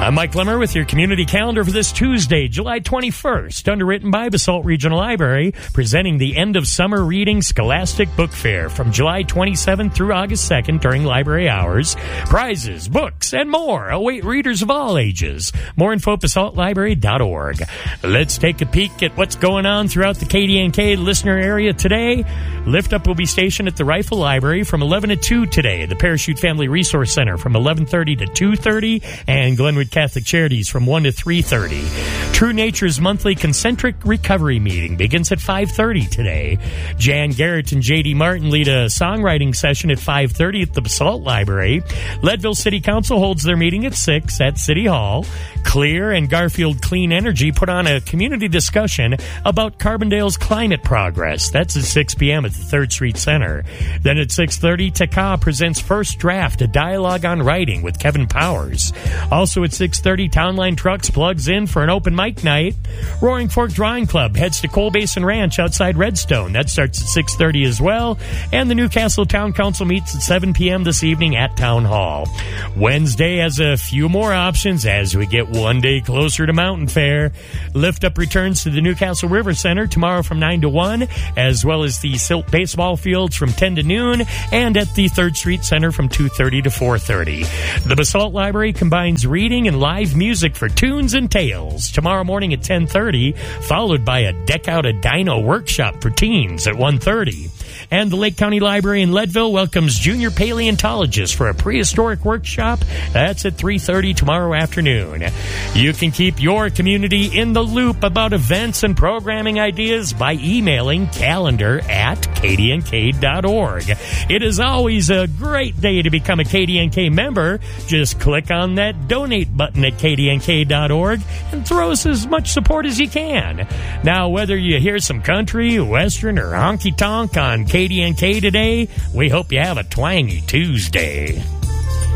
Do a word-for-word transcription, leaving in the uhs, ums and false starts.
I'm Mike Lemmer with your community calendar for this Tuesday, July twenty-first, underwritten by Basalt Regional Library, presenting the end of summer reading Scholastic Book Fair from July twenty-seventh through August second during library hours. Prizes, books, and more await readers of all ages. More info at basalt library dot org. Let's take a peek at what's going on throughout the K D N K listener area today. Lift Up will be stationed at the Rifle Library from eleven to two today, the Parachute Family Resource Center from eleven thirty to two thirty, and Glenwood Catholic Charities from one to three thirty. True Nature's monthly concentric recovery meeting begins at five thirty today. Jan Garrett and J D Martin lead a songwriting session at five thirty at the Basalt Library. Leadville City Council holds their meeting at six at City Hall. Clear and Garfield Clean Energy put on a community discussion about Carbondale's climate progress. That's at six p.m. at the third Street Center. Then at six thirty, T C A presents First Draft, a dialogue on writing with Kevin Powers. Also at six thirty, Townline Trucks plugs in for an open mic night. Roaring Fork Drawing Club heads to Coal Basin Ranch outside Redstone. That starts at six thirty as well. And the Newcastle Town Council meets at seven p.m. this evening at Town Hall. Wednesday has a few more options as we get one day closer to Mountain Fair. Lift Up returns to the Newcastle River Center tomorrow from nine to one, as well as the Silt baseball fields from ten to noon, and at the third Street Center from two thirty to four thirty. The Basalt Library combines reading and live music for tunes and tales tomorrow morning at ten thirty, followed by a Deck Out a Dino workshop for teens at one thirty. And the Lake County Library in Leadville welcomes junior paleontologists for a prehistoric workshop. That's at three thirty tomorrow afternoon. You can keep your community in the loop about events and programming ideas by emailing calendar at k d n k dot org. It is always a great day to become a K D N K member. Just click on that donate button at k d n k dot org and throw us as much support as you can. Now, whether you hear some country, western, or honky-tonk on K D N K today, we hope you have a twangy Tuesday.